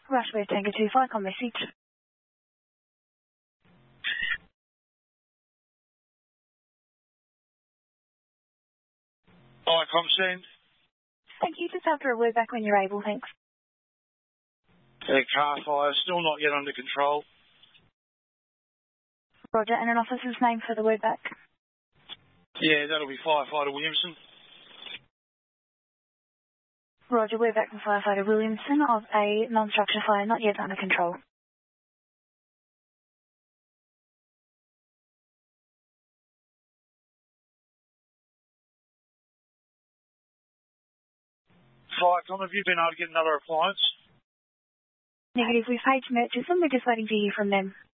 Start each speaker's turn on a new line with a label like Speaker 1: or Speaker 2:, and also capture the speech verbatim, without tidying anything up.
Speaker 1: Rushway Tango two five, on message.
Speaker 2: Hi, com send.
Speaker 1: Thank you. Just after a word back when you're able, thanks.
Speaker 2: Yeah, car fire, still not yet under control.
Speaker 1: Roger, and an officer's name for the word back?
Speaker 2: Yeah, that'll be Firefighter Williamson.
Speaker 1: Roger, word back from Firefighter Williamson of a non-structure fire not yet under control.
Speaker 2: Firecom, have you been able to get another appliance?
Speaker 1: Negative, we've paid to Murchison. We're just waiting to hear from them.